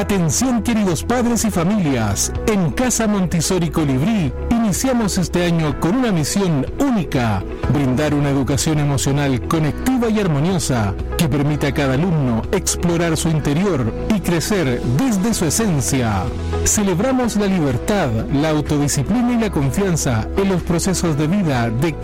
Atención queridos padres y familias, en Casa Montessori Colibrí iniciamos este año con una misión única, brindar una educación emocional conectiva y armoniosa que permita a cada alumno explorar su interior y crecer desde su esencia. Celebramos la libertad, la autodisciplina y la confianza en los procesos de vida de